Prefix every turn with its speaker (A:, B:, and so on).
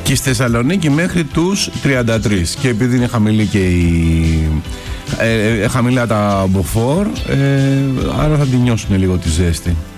A: Και στη Θεσσαλονίκη μέχρι τους 33. Και επειδή είναι χαμηλή και χαμηλά τα μποφόρ, άρα θα την νιώσουν λίγο τη ζέστη.